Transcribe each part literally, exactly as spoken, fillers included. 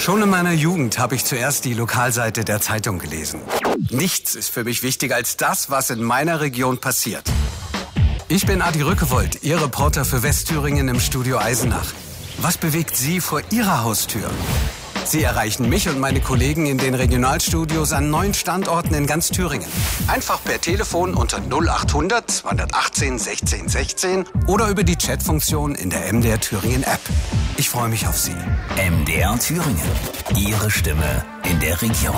Schon in meiner Jugend habe ich zuerst die Lokalseite der Zeitung gelesen. Nichts ist für mich wichtiger als das, was in meiner Region passiert. Ich bin Adi Rückewold, Ihr Reporter für Westthüringen im Studio Eisenach. Was bewegt Sie vor Ihrer Haustür? Sie erreichen mich und meine Kollegen in den Regionalstudios an neun Standorten in ganz Thüringen. Einfach per Telefon unter null achthundert zweihundertachtzehn sechzehn sechzehn oder über die Chatfunktion in der M D R Thüringen App. Ich freue mich auf Sie. M D R Thüringen. Ihre Stimme in der Region.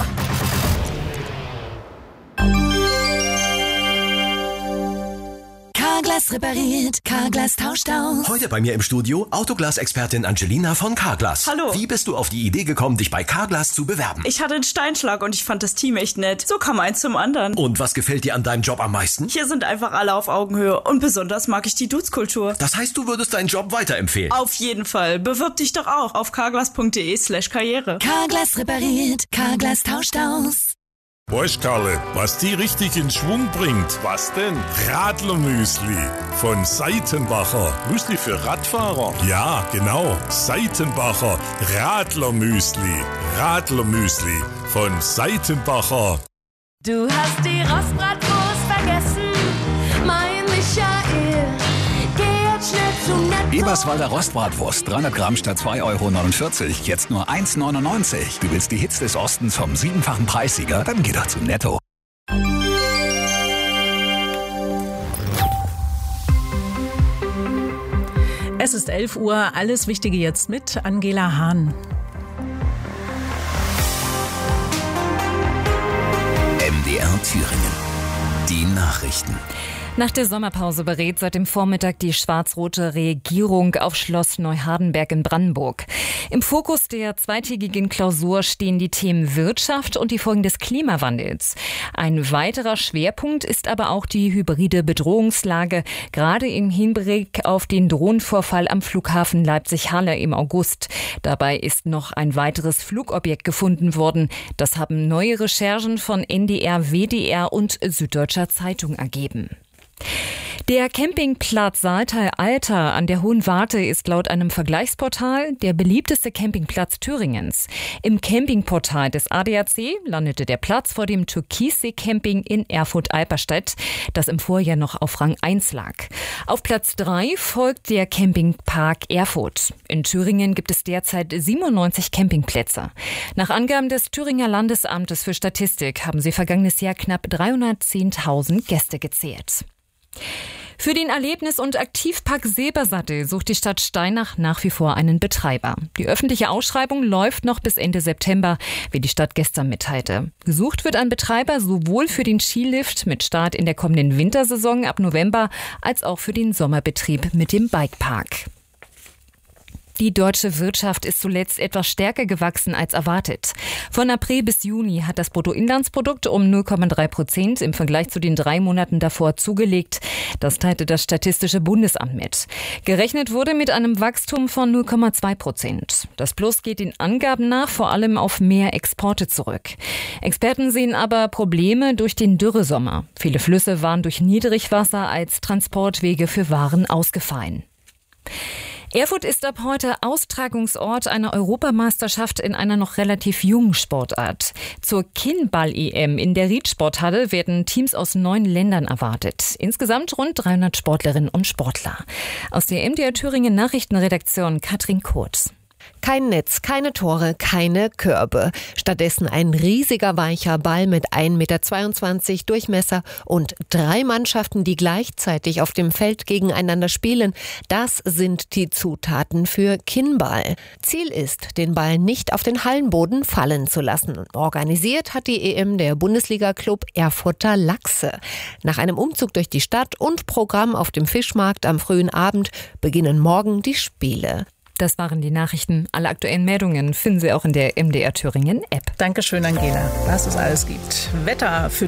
Carglass repariert, Carglass tauscht aus. Heute bei mir im Studio Autoglas-Expertin Angelina von Carglass. Hallo. Wie bist du auf die Idee gekommen, dich bei Carglass zu bewerben? Ich hatte einen Steinschlag und ich fand das Team echt nett. So kam eins zum anderen. Und was gefällt dir an deinem Job am meisten? Hier sind einfach alle auf Augenhöhe und besonders mag ich die Dutzkultur. Das heißt, du würdest deinen Job weiterempfehlen? Auf jeden Fall. Bewirb dich doch auch auf carglass.de slash karriere. Carglass repariert, Carglass tauscht aus. Weißt Karle, was die richtig in Schwung bringt? Was denn? Radlermüsli von Seitenbacher. Müsli für Radfahrer? Ja, genau. Seitenbacher Radlermüsli. Radlermüsli von Seitenbacher. Du hast die Rostbratwurst vergessen, mein Michael. Geh jetzt schnell zum Netto. Eberswalder Rostbratwurst, dreihundert Gramm statt zwei Euro neunundvierzig, jetzt nur eins neunundneunzig. Du willst die Hits des Ostens vom siebenfachen Preissieger? Dann geh doch zu Netto. Es ist elf Uhr, alles Wichtige jetzt mit Angela Hahn. M D R Thüringen. Die Nachrichten. Nach der Sommerpause berät seit dem Vormittag die schwarz-rote Regierung auf Schloss Neuhardenberg in Brandenburg. Im Fokus der zweitägigen Klausur stehen die Themen Wirtschaft und die Folgen des Klimawandels. Ein weiterer Schwerpunkt ist aber auch die hybride Bedrohungslage, gerade im Hinblick auf den Drohnenvorfall am Flughafen Leipzig-Halle im August. Dabei ist noch ein weiteres Flugobjekt gefunden worden. Das haben neue Recherchen von N D R, W D R und Süddeutscher Zeitung ergeben. Der Campingplatz Saaltal-Alter an der Hohen Warte ist laut einem Vergleichsportal der beliebteste Campingplatz Thüringens. Im Campingportal des A D A C landete der Platz vor dem Türkissee-Camping in Erfurt-Alperstedt, das im Vorjahr noch auf Rang eins lag. Auf Platz drei folgt der Campingpark Erfurt. In Thüringen gibt es derzeit siebenundneunzig Campingplätze. Nach Angaben des Thüringer Landesamtes für Statistik haben sie vergangenes Jahr knapp dreihundertzehntausend Gäste gezählt. Für den Erlebnis- und Aktivpark Silbersattel sucht die Stadt Steinach nach wie vor einen Betreiber. Die öffentliche Ausschreibung läuft noch bis Ende September, wie die Stadt gestern mitteilte. Gesucht wird ein Betreiber sowohl für den Skilift mit Start in der kommenden Wintersaison ab November als auch für den Sommerbetrieb mit dem Bikepark. Die deutsche Wirtschaft ist zuletzt etwas stärker gewachsen als erwartet. Von April bis Juni hat das Bruttoinlandsprodukt um null Komma drei Prozent im Vergleich zu den drei Monaten davor zugelegt. Das teilte das Statistische Bundesamt mit. Gerechnet wurde mit einem Wachstum von null Komma zwei Prozent. Das Plus geht den Angaben nach vor allem auf mehr Exporte zurück. Experten sehen aber Probleme durch den Dürresommer. Viele Flüsse waren durch Niedrigwasser als Transportwege für Waren ausgefallen. Erfurt ist ab heute Austragungsort einer Europameisterschaft in einer noch relativ jungen Sportart. Zur Kinnball-E M in der Riedsporthalle werden Teams aus neun Ländern erwartet. Insgesamt rund dreihundert Sportlerinnen und Sportler. Aus der M D R Thüringen Nachrichtenredaktion Katrin Kurz. Kein Netz, keine Tore, keine Körbe. Stattdessen ein riesiger weicher Ball mit ein Meter zweiundzwanzig Durchmesser und drei Mannschaften, die gleichzeitig auf dem Feld gegeneinander spielen. Das sind die Zutaten für Kinnball. Ziel ist, den Ball nicht auf den Hallenboden fallen zu lassen. Organisiert hat die E M der Bundesliga-Club Erfurter Lachse. Nach einem Umzug durch die Stadt und Programm auf dem Fischmarkt am frühen Abend beginnen morgen die Spiele. Das waren die Nachrichten. Alle aktuellen Meldungen finden Sie auch in der M D R Thüringen App. Dankeschön, Angela, was es alles gibt. Wetter für